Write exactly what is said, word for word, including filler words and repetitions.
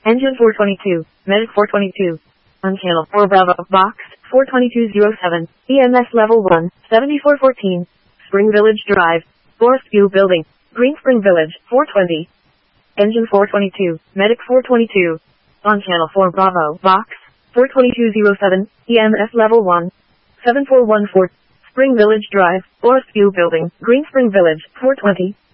Engine four twenty-two, Medic four twenty-two. On channel four Bravo, box four twenty-two oh seven, E M S level one, seventy-four fourteen. Spring Village Drive, Forest View Building, Green Spring Village, four twenty. Engine four twenty-two, Medic four twenty-two. On channel four Bravo, box four twenty-two oh seven, E M S level one, seven four one four. Spring Village Drive, Forest View Building, Green Spring Village, four twenty.